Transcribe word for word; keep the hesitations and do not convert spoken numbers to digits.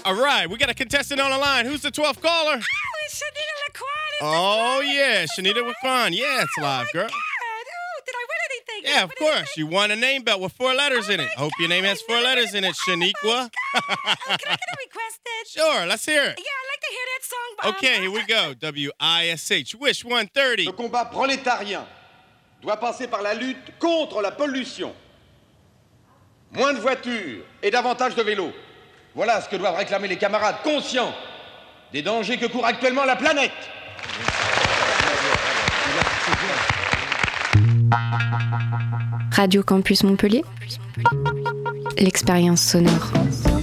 All right, we got a contestant on the line. Who's the twelfth caller? Oh, it's Shanita Laquan. Oh, yeah, Shanita Laquan. Yeah, it's live, girl. God. Ooh, did I win anything? Did I Yeah, of win course. anything? You won a name belt with four letters Oh in it. my Hope your name God, has I four never letters did in it, that. Oh, my Shaniqua. God. Oh, can I get a request then? Sure, let's hear it. Yeah, I'd like to hear that song. um, Okay, here we go. W I S H. Wish one thirty. Le combat prolétarien doit passer par la lutte contre la pollution. Moins de voitures et davantage de vélos. Voilà ce que doivent réclamer les camarades conscients des dangers que court actuellement la planète. Radio Campus Montpellier, l'expérience sonore.